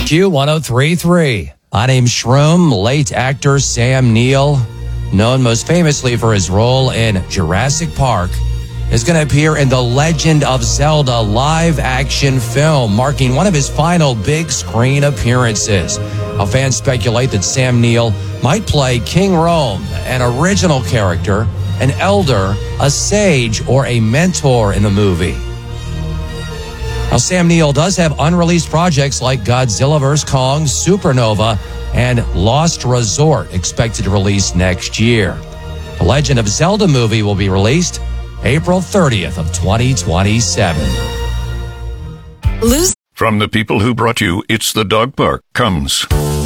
Q1033. My name's Shroom. Late actor Sam Neill, known most famously for his role in Jurassic Park, is going to appear in The Legend of Zelda live-action film, marking one of his final big screen appearances. Now, fans speculate that Sam Neill might play King Rome, an original character, an elder, a sage, or a mentor in the movie. Now, Sam Neill does have unreleased projects like Godzilla vs. Kong, Supernova, and Lost Resort expected to release next year. The Legend of Zelda movie will be released April 30th of 2027. From the people who brought you It's the Dog Park comes